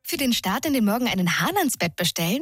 Für den Start in den Morgen einen Hahn ans Bett bestellen?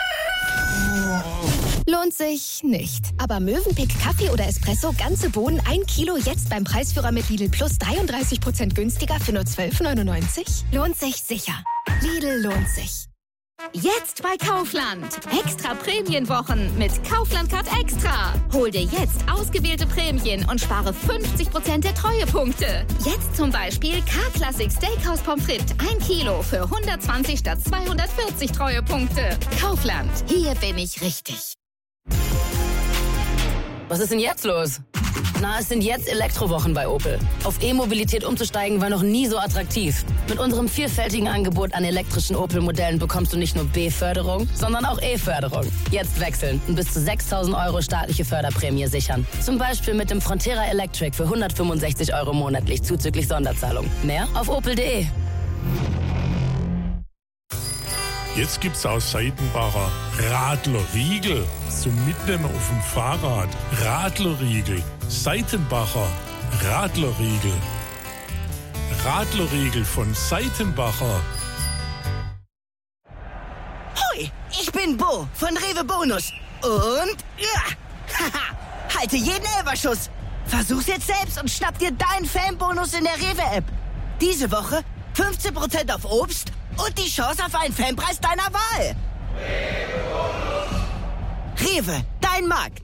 Lohnt sich nicht. Aber Mövenpick Kaffee oder Espresso, ganze Bohnen, 1 Kilo, jetzt beim Preisführer mit Lidl Plus 33% günstiger für nur 12,99? Lohnt sich sicher. Lidl lohnt sich. Jetzt bei Kaufland. Extra Prämienwochen mit Kaufland Card Extra. Hol dir jetzt ausgewählte Prämien und spare 50% der Treuepunkte. Jetzt zum Beispiel K-Classic Steakhouse Pommes frites 1 Kilo für 120 statt 240 Treuepunkte. Kaufland. Hier bin ich richtig. Was ist denn jetzt los? Na, es sind jetzt Elektrowochen bei Opel. Auf E-Mobilität umzusteigen war noch nie so attraktiv. Mit unserem vielfältigen Angebot an elektrischen Opel-Modellen bekommst du nicht nur B-Förderung, sondern auch E-Förderung. Jetzt wechseln und bis zu 6.000 € staatliche Förderprämie sichern. Zum Beispiel mit dem Frontera Electric für 165 € monatlich zuzüglich Sonderzahlung. Mehr auf opel.de. Jetzt gibt's aus Seitenbacher Radlerriegel zum Mitnehmen auf dem Fahrrad. Radlerriegel. Seitenbacher Radlerriegel. Radlerriegel von Seitenbacher. Hoi, ich bin Bo von Rewe Bonus. Und haha, halte jeden Elferschuss. Versuch's jetzt selbst und schnapp dir deinen Fanbonus in der Rewe-App. Diese Woche 15% auf Obst und die Chance auf einen Fanpreis deiner Wahl. Rewe, dein Markt.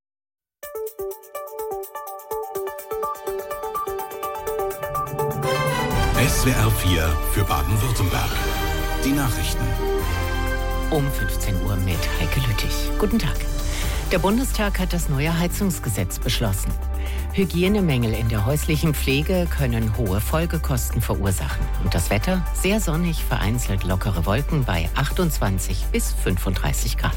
SWR 4 für Baden-Württemberg. Die Nachrichten. Um 15 Uhr mit Heike Lüttich. Guten Tag. Der Bundestag hat das neue Heizungsgesetz beschlossen. Hygienemängel in der häuslichen Pflege können hohe Folgekosten verursachen. Und das Wetter? Sehr sonnig, vereinzelt lockere Wolken bei 28 bis 35 Grad.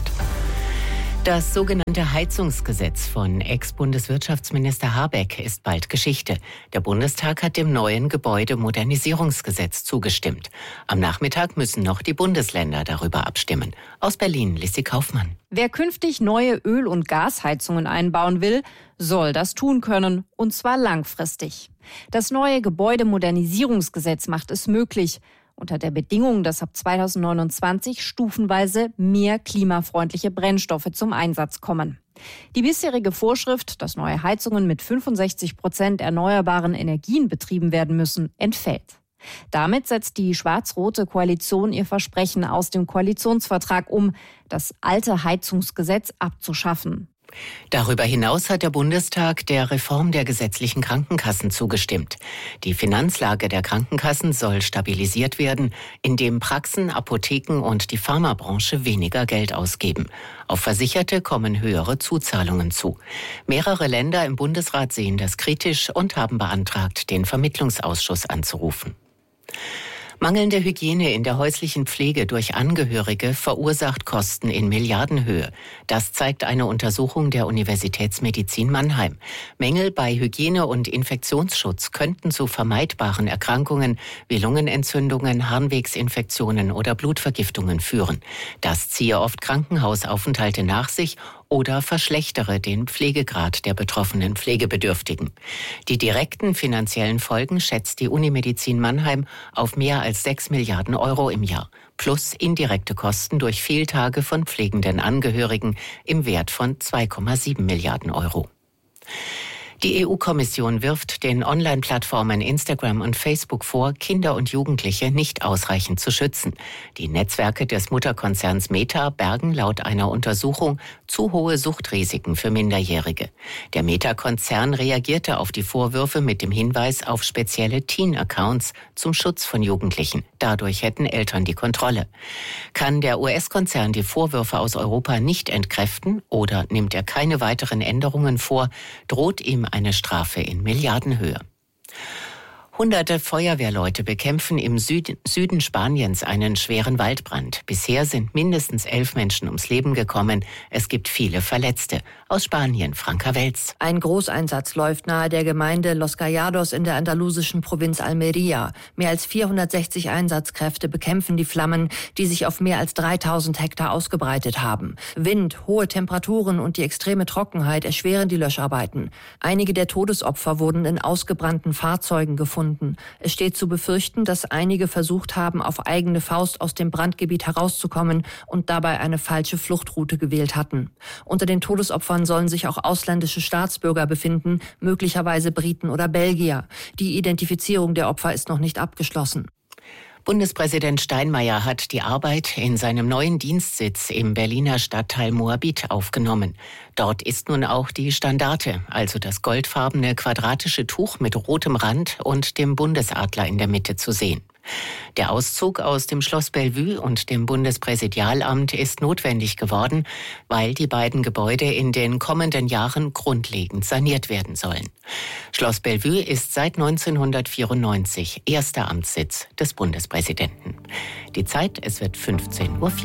Das sogenannte Heizungsgesetz von Ex-Bundeswirtschaftsminister Habeck ist bald Geschichte. Der Bundestag hat dem neuen Gebäudemodernisierungsgesetz zugestimmt. Am Nachmittag müssen noch die Bundesländer darüber abstimmen. Aus Berlin, Lissi Kaufmann. Wer künftig neue Öl- und Gasheizungen einbauen will, soll das tun können, und zwar langfristig. Das neue Gebäudemodernisierungsgesetz macht es möglich, unter der Bedingung, dass ab 2029 stufenweise mehr klimafreundliche Brennstoffe zum Einsatz kommen. Die bisherige Vorschrift, dass neue Heizungen mit 65% erneuerbaren Energien betrieben werden müssen, entfällt. Damit setzt die schwarz-rote Koalition ihr Versprechen aus dem Koalitionsvertrag um, das alte Heizungsgesetz abzuschaffen. Darüber hinaus hat der Bundestag der Reform der gesetzlichen Krankenkassen zugestimmt. Die Finanzlage der Krankenkassen soll stabilisiert werden, indem Praxen, Apotheken und die Pharmabranche weniger Geld ausgeben. Auf Versicherte kommen höhere Zuzahlungen zu. Mehrere Länder im Bundesrat sehen das kritisch und haben beantragt, den Vermittlungsausschuss anzurufen. Mangelnde Hygiene in der häuslichen Pflege durch Angehörige verursacht Kosten in Milliardenhöhe. Das zeigt eine Untersuchung der Universitätsmedizin Mannheim. Mängel bei Hygiene und Infektionsschutz könnten zu vermeidbaren Erkrankungen wie Lungenentzündungen, Harnwegsinfektionen oder Blutvergiftungen führen. Das ziehe oft Krankenhausaufenthalte nach sich oder verschlechtere den Pflegegrad der betroffenen Pflegebedürftigen. Die direkten finanziellen Folgen schätzt die Unimedizin Mannheim auf mehr als 6 Milliarden € im Jahr, plus indirekte Kosten durch Fehltage von pflegenden Angehörigen im Wert von 2,7 Milliarden €. Die EU-Kommission wirft den Online-Plattformen Instagram und Facebook vor, Kinder und Jugendliche nicht ausreichend zu schützen. Die Netzwerke des Mutterkonzerns Meta bergen laut einer Untersuchung zu hohe Suchtrisiken für Minderjährige. Der Meta-Konzern reagierte auf die Vorwürfe mit dem Hinweis auf spezielle Teen-Accounts zum Schutz von Jugendlichen. Dadurch hätten Eltern die Kontrolle. Kann der US-Konzern die Vorwürfe aus Europa nicht entkräften oder nimmt er keine weiteren Änderungen vor, droht ihm eine Strafe in Milliardenhöhe. Hunderte Feuerwehrleute bekämpfen im Süden Spaniens einen schweren Waldbrand. Bisher sind mindestens 11 Menschen ums Leben gekommen. Es gibt viele Verletzte. Aus Spanien, Franka Welz. Ein Großeinsatz läuft nahe der Gemeinde Los Callados in der andalusischen Provinz Almería. Mehr als 460 Einsatzkräfte bekämpfen die Flammen, die sich auf mehr als 3000 Hektar ausgebreitet haben. Wind, hohe Temperaturen und die extreme Trockenheit erschweren die Löscharbeiten. Einige der Todesopfer wurden in ausgebrannten Fahrzeugen gefunden. gefunden. Es steht zu befürchten, dass einige versucht haben, auf eigene Faust aus dem Brandgebiet herauszukommen und dabei eine falsche Fluchtroute gewählt hatten. Unter den Todesopfern sollen sich auch ausländische Staatsbürger befinden, möglicherweise Briten oder Belgier. Die Identifizierung der Opfer ist noch nicht abgeschlossen. Bundespräsident Steinmeier hat die Arbeit in seinem neuen Dienstsitz im Berliner Stadtteil Moabit aufgenommen. Dort ist nun auch die Standarte, also das goldfarbene quadratische Tuch mit rotem Rand und dem Bundesadler in der Mitte zu sehen. Der Auszug aus dem Schloss Bellevue und dem Bundespräsidialamt ist notwendig geworden, weil die beiden Gebäude in den kommenden Jahren grundlegend saniert werden sollen. Schloss Bellevue ist seit 1994 erster Amtssitz des Bundespräsidenten. Die Zeit, es wird 15:04 Uhr.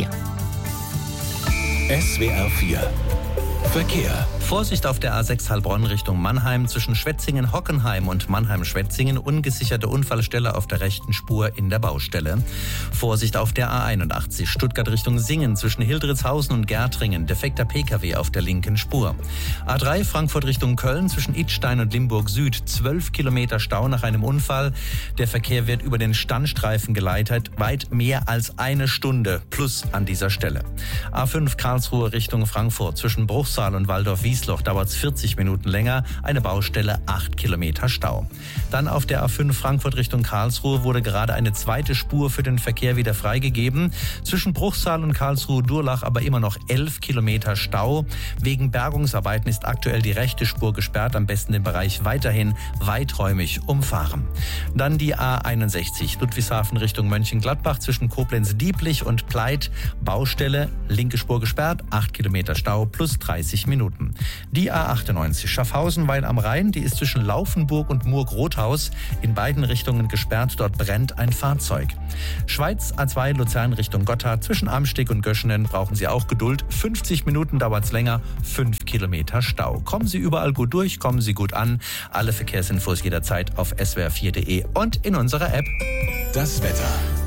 SWR 4 Verkehr. Vorsicht auf der A6 Heilbronn Richtung Mannheim zwischen Schwetzingen-Hockenheim und Mannheim-Schwetzingen. Ungesicherte Unfallstelle auf der rechten Spur in der Baustelle. Vorsicht auf der A81 Stuttgart Richtung Singen zwischen Hildritzhausen und Gärtringen. Defekter Pkw auf der linken Spur. A3 Frankfurt Richtung Köln zwischen Idstein und Limburg Süd. 12 Kilometer Stau nach einem Unfall. Der Verkehr wird über den Standstreifen geleitet. Weit mehr als eine Stunde plus an dieser Stelle. A5 Karlsruhe Richtung Frankfurt zwischen Bruchsal und Waldorf-Wiesloch dauert es 40 Minuten länger, eine Baustelle 8 Kilometer Stau. Dann auf der A5 Frankfurt Richtung Karlsruhe wurde gerade eine zweite Spur für den Verkehr wieder freigegeben. Zwischen Bruchsal und Karlsruhe-Durlach aber immer noch 11 Kilometer Stau. Wegen Bergungsarbeiten ist aktuell die rechte Spur gesperrt, am besten den Bereich weiterhin weiträumig umfahren. Dann die A61 Ludwigshafen Richtung Mönchengladbach zwischen Koblenz-Dieblich und Pleit. Baustelle, linke Spur gesperrt, 8 Kilometer Stau plus 30 Minuten. Die A98 Schaffhausen-Weil am Rhein, die ist zwischen Laufenburg und Murg-Rothaus in beiden Richtungen gesperrt. Dort brennt ein Fahrzeug. Schweiz A2 Luzern Richtung Gotthard zwischen Amsteg und Göschenen brauchen Sie auch Geduld. 50 Minuten dauert es länger, 5 Kilometer Stau. Kommen Sie überall gut durch, kommen Sie gut an. Alle Verkehrsinfos jederzeit auf swr4.de und in unserer App. Das Wetter.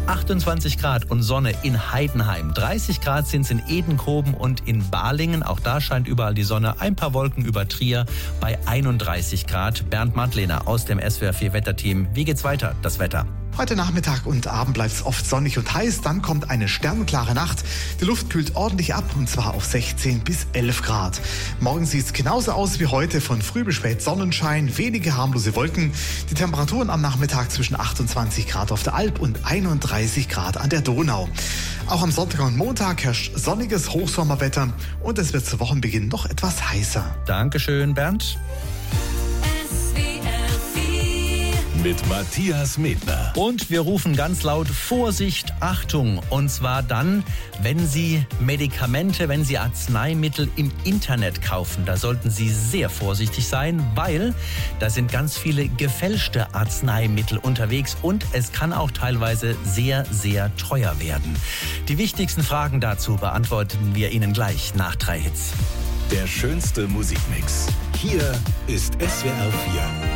28 Grad und Sonne in Heidenheim. 30 Grad sind es in Edenkoben und in Balingen. Auch da scheint überall die Sonne. Ein paar Wolken über Trier bei 31 Grad. Bernd Madlener aus dem SWR4 Wetterteam. Wie geht's weiter, das Wetter? Heute Nachmittag und Abend bleibt es oft sonnig und heiß. Dann kommt eine sternklare Nacht. Die Luft kühlt ordentlich ab und zwar auf 16 bis 11 Grad. Morgen sieht es genauso aus wie heute. Von früh bis spät Sonnenschein, wenige harmlose Wolken. Die Temperaturen am Nachmittag zwischen 28 Grad auf der Alp und 31 Grad an der Donau. Auch am Sonntag und Montag herrscht sonniges Hochsommerwetter und es wird zu Wochenbeginn noch etwas heißer. Dankeschön, Bernd. Mit Matthias Medner. Und wir rufen ganz laut Vorsicht, Achtung. Und zwar dann, wenn Sie Medikamente, wenn Sie Arzneimittel im Internet kaufen. Da sollten Sie sehr vorsichtig sein, weil da sind ganz viele gefälschte Arzneimittel unterwegs und es kann auch teilweise sehr, sehr teuer werden. Die wichtigsten Fragen dazu beantworten wir Ihnen gleich nach 3 Hits. Der schönste Musikmix. Hier ist SWR 4.